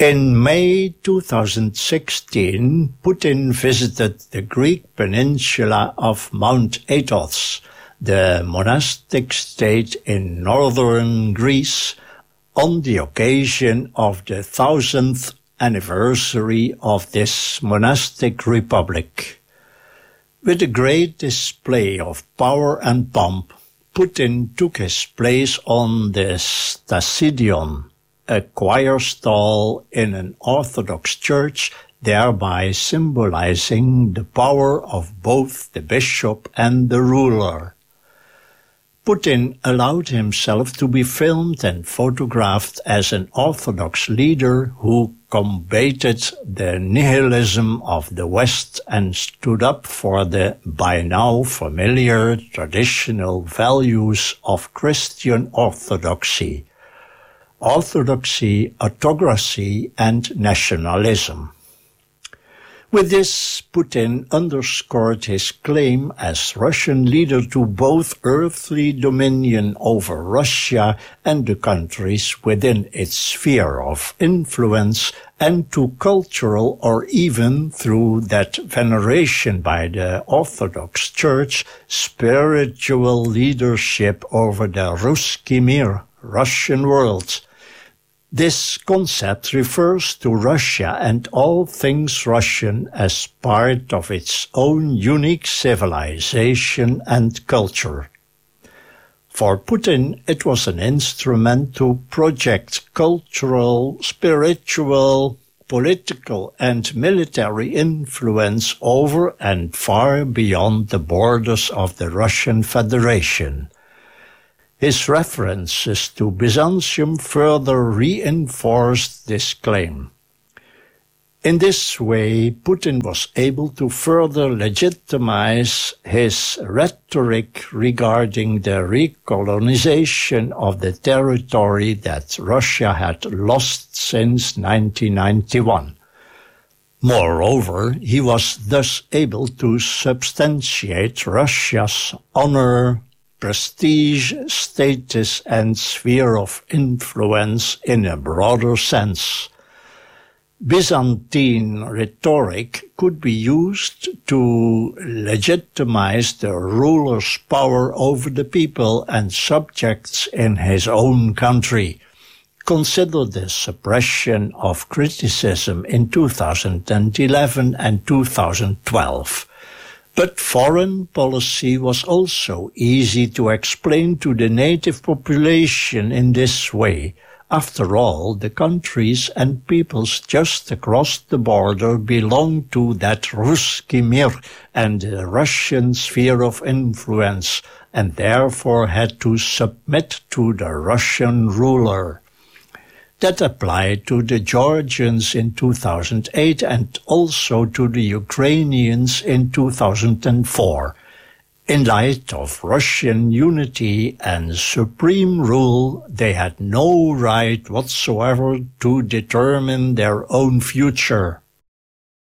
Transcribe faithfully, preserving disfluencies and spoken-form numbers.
In May two thousand sixteen, Putin visited the Greek peninsula of Mount Athos, the monastic state in northern Greece, on the occasion of the thousandth anniversary of this monastic republic. With a great display of power and pomp, Putin took his place on the Stasidion, a choir stall in an Orthodox church, thereby symbolizing the power of both the bishop and the ruler. Putin allowed himself to be filmed and photographed as an Orthodox leader who combated the nihilism of the West and stood up for the by now familiar traditional values of Christian orthodoxy. Orthodoxy, autocracy, and nationalism. With this, Putin underscored his claim as Russian leader to both earthly dominion over Russia and the countries within its sphere of influence, and to cultural or even through that veneration by the Orthodox Church, spiritual leadership over the Ruski Mir, Russian world. This concept refers to Russia and all things Russian as part of its own unique civilization and culture. For Putin, it was an instrument to project cultural, spiritual, political and military influence over and far beyond the borders of the Russian Federation. His references to Byzantium further reinforced this claim. In this way, Putin was able to further legitimize his rhetoric regarding the recolonization of the territory that Russia had lost since nineteen ninety-one. Moreover, he was thus able to substantiate Russia's honor, prestige, status, and sphere of influence in a broader sense. Byzantine rhetoric could be used to legitimize the ruler's power over the people and subjects in his own country. Consider the suppression of criticism in two thousand eleven and two thousand twelve. But foreign policy was also easy to explain to the native population in this way. After all, the countries and peoples just across the border belong to that Ruski Mir and the Russian sphere of influence, and therefore had to submit to the Russian ruler. That applied to the Georgians in two thousand eight and also to the Ukrainians in two thousand four. In light of Russian unity and supreme rule, they had no right whatsoever to determine their own future.